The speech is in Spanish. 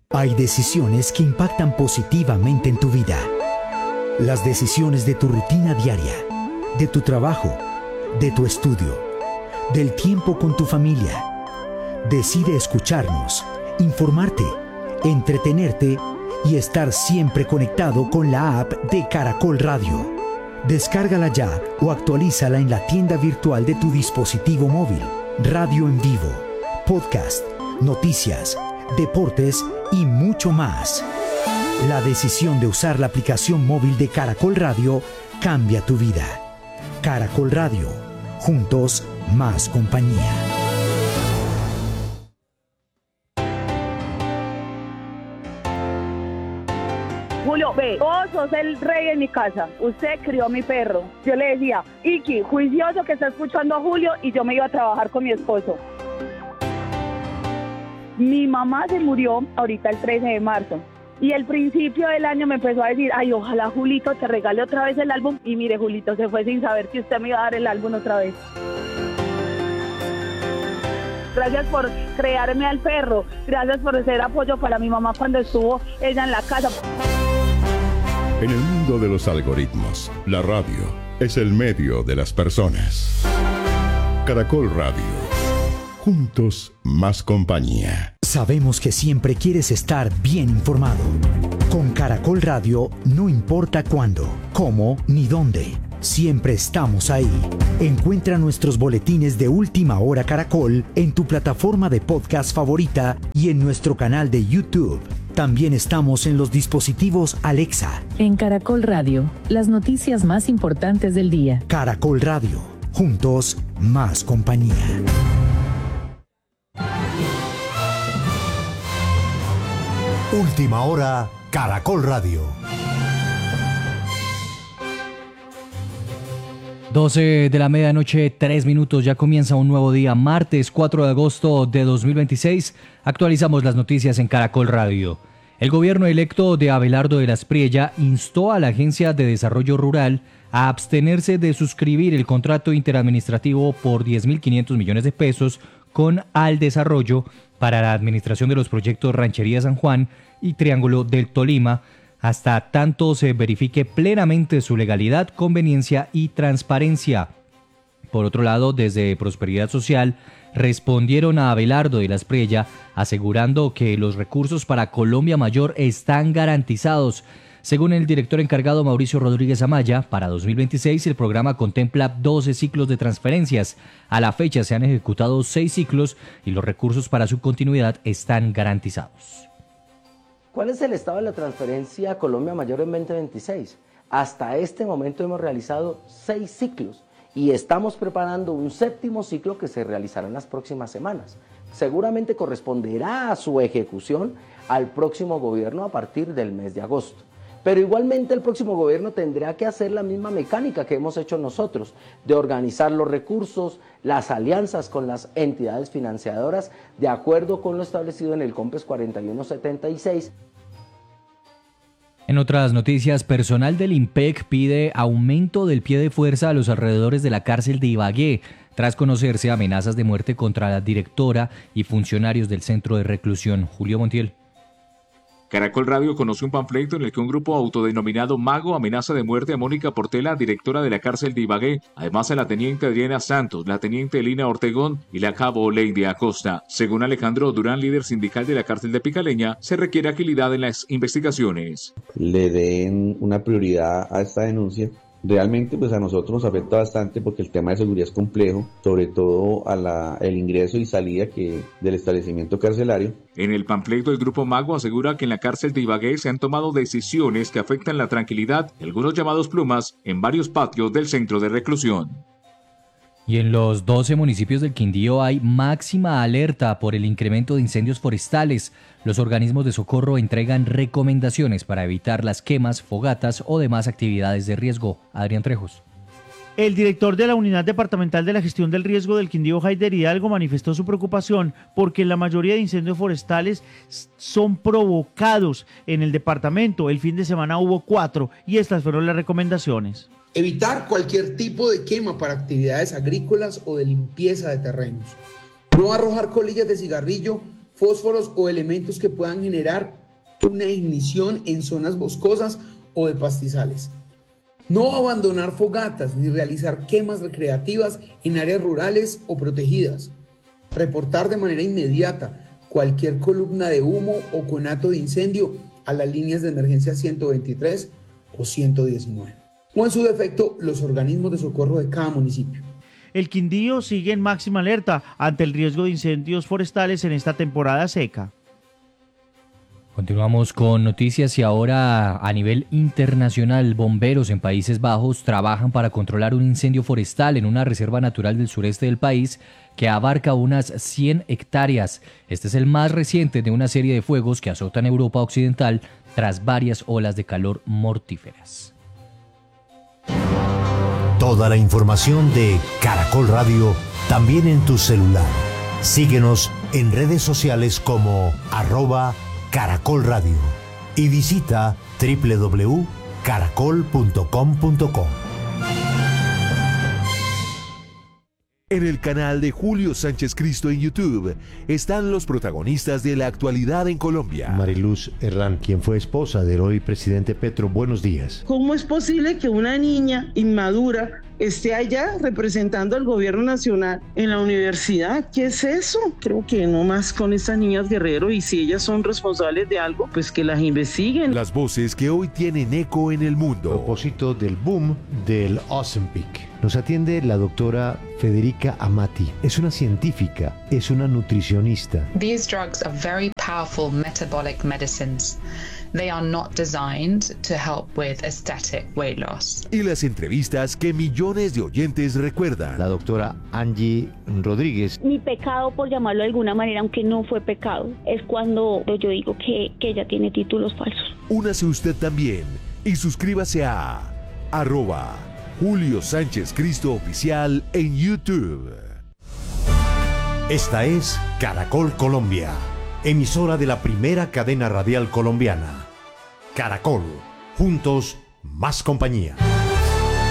Hay decisiones que impactan positivamente en tu vida. Las decisiones de tu rutina diaria, de tu trabajo, de tu estudio, del tiempo con tu familia. Decide escucharnos, informarte, entretenerte y estar siempre conectado con la app de Caracol Radio. Descárgala ya o actualízala en la tienda virtual de tu dispositivo móvil. Radio en vivo, podcast, noticias, deportes y mucho más. La decisión de usar la aplicación móvil de Caracol Radio cambia tu vida. Caracol Radio, juntos más compañía. Julio, ve, vos sos el rey en mi casa, usted crió a mi perro. Yo le decía, Iki, juicioso que está escuchando a Julio, y yo me iba a trabajar con mi esposo. Mi mamá se murió ahorita el 13 de marzo. Y al principio del año me empezó a decir, ay, ojalá Julito te regale otra vez el álbum. Y mire, Julito se fue sin saber que usted me iba a dar el álbum otra vez. Gracias por crearme al perro. Gracias por ser apoyo para mi mamá cuando estuvo ella en la casa. En el mundo de los algoritmos, la radio es el medio de las personas. Caracol Radio. Juntos más compañía. Sabemos que siempre quieres estar bien informado. Con Caracol Radio no importa cuándo, cómo ni dónde. Siempre estamos ahí. Encuentra nuestros boletines de Última Hora Caracol en tu plataforma de podcast favorita y en nuestro canal de YouTube. También estamos en los dispositivos Alexa. En Caracol Radio, las noticias más importantes del día. Caracol Radio, juntos más compañía. Última Hora, Caracol Radio. 12 de la medianoche, 3 minutos, ya comienza un nuevo día, martes 4 de agosto de 2026. Actualizamos las noticias en Caracol Radio. El gobierno electo de Abelardo de las Priella instó a la Agencia de Desarrollo Rural a abstenerse de suscribir el contrato interadministrativo por 10.500 millones de pesos con Al Desarrollo para la administración de los proyectos Ranchería San Juan y Triángulo del Tolima, hasta tanto se verifique plenamente su legalidad, conveniencia y transparencia. Por otro lado, desde Prosperidad Social respondieron a Abelardo de las Priella asegurando que los recursos para Colombia Mayor están garantizados. Según el director encargado Mauricio Rodríguez Amaya, para 2026 el programa contempla 12 ciclos de transferencias. A la fecha se han ejecutado 6 ciclos y los recursos para su continuidad están garantizados. ¿Cuál es el estado de la transferencia a Colombia Mayor en 2026? Hasta este momento hemos realizado 6 ciclos y estamos preparando un 7º ciclo que se realizará en las próximas semanas. Seguramente corresponderá a su ejecución al próximo gobierno a partir del mes de agosto. Pero igualmente el próximo gobierno tendrá que hacer la misma mecánica que hemos hecho nosotros, de organizar los recursos, las alianzas con las entidades financiadoras, de acuerdo con lo establecido en el COMPES 4176. En otras noticias, personal del IMPEC pide aumento del pie de fuerza a los alrededores de la cárcel de Ibagué, tras conocerse amenazas de muerte contra la directora y funcionarios del centro de reclusión. Julio Montiel. Caracol Radio conoció un panfleto en el que un grupo autodenominado Mago amenaza de muerte a Mónica Portela, directora de la cárcel de Ibagué, además a la teniente Adriana Santos, la teniente Elina Ortegón y la cabo Lady Acosta. Según Alejandro Durán, líder sindical de la cárcel de Picaleña, se requiere agilidad en las investigaciones. Le den una prioridad a esta denuncia. Realmente pues a nosotros nos afecta bastante porque el tema de seguridad es complejo, sobre todo el ingreso y salida del establecimiento carcelario. En el panfleto el Grupo Mago asegura que en la cárcel de Ibagué se han tomado decisiones que afectan la tranquilidad y algunos llamados plumas en varios patios del centro de reclusión. Y en los 12 municipios del Quindío hay máxima alerta por el incremento de incendios forestales. Los organismos de socorro entregan recomendaciones para evitar las quemas, fogatas o demás actividades de riesgo. Adrián Trejos. El director de la Unidad Departamental de la Gestión del Riesgo del Quindío, Haider Hidalgo, manifestó su preocupación porque la mayoría de incendios forestales son provocados en el departamento. El fin de semana hubo 4 y estas fueron las recomendaciones. Evitar cualquier tipo de quema para actividades agrícolas o de limpieza de terrenos. No arrojar colillas de cigarrillo, fósforos o elementos que puedan generar una ignición en zonas boscosas o de pastizales. No abandonar fogatas ni realizar quemas recreativas en áreas rurales o protegidas. Reportar de manera inmediata cualquier columna de humo o conato de incendio a las líneas de emergencia 123 o 119. O en su defecto, los organismos de socorro de cada municipio. El Quindío sigue en máxima alerta ante el riesgo de incendios forestales en esta temporada seca. Continuamos con noticias y ahora a nivel internacional, bomberos en Países Bajos trabajan para controlar un incendio forestal en una reserva natural del sureste del país que abarca unas 100 hectáreas. Este es el más reciente de una serie de fuegos que azotan Europa Occidental tras varias olas de calor mortíferas. Toda la información de Caracol Radio también en tu celular. Síguenos en redes sociales como @Caracol Radio y visita www.caracol.com.co. En el canal de Julio Sánchez Cristo en YouTube están los protagonistas de la actualidad en Colombia. Mariluz Herrán, quien fue esposa del hoy presidente Petro, buenos días. ¿Cómo es posible que una niña inmadura esté allá representando al gobierno nacional en la universidad? ¿Qué es eso? Creo que no más con estas niñas Guerrero, y si ellas son responsables de algo, pues que las investiguen. Las voces que hoy tienen eco en el mundo. A propósito del boom del Ozempic, nos atiende la doctora Federica Amati. Es una científica, es una nutricionista. These drugs are very powerful metabolic medicines. They are not designed to help with aesthetic weight loss. Y las entrevistas que millones de oyentes recuerdan. La doctora Angie Rodríguez. Mi pecado, por llamarlo de alguna manera, aunque no fue pecado, es cuando yo digo que ella tiene títulos falsos. Únase usted también y suscríbase a @Julio Sánchez Cristo Oficial en YouTube. Esta es Caracol Colombia, emisora de la primera cadena radial colombiana. Caracol, juntos, más compañía.